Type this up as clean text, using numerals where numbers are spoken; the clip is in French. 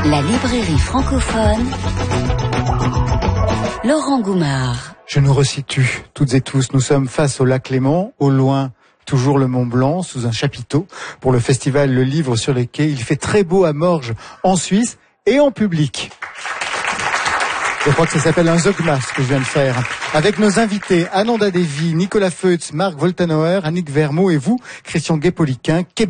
La librairie francophone, Laurent Goumard. Je nous resitue toutes et tous. Nous sommes face au lac Léman, au loin, toujours le Mont Blanc, sous un chapiteau, pour le festival Le Livre sur les quais. Il fait très beau à Morges, en Suisse, et en public. Je crois que ça s'appelle un Zogma, ce que je viens de faire. Avec nos invités, Ananda Devi, Nicolas Feutz, Marc Woltenauer, Annick Vermont et vous, Christian Guépoliquin,